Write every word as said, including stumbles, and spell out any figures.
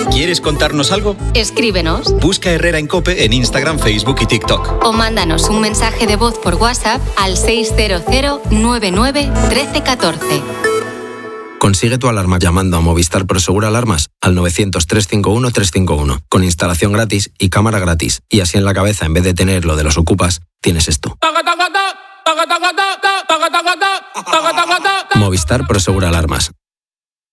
¿Quieres contarnos algo? Escríbenos. Busca Herrera en COPE en Instagram, Facebook y TikTok. O mándanos un mensaje de voz por WhatsApp al seis cero cero nueve nueve uno tres uno cuatro. Consigue tu alarma llamando a Movistar Prosegur Alarmas al novecientos, trescientos cincuenta y uno, trescientos cincuenta y uno, con instalación gratis y cámara gratis. Y así en la cabeza, en vez de tener lo de los ocupas, tienes esto. Movistar Prosegur Alarmas.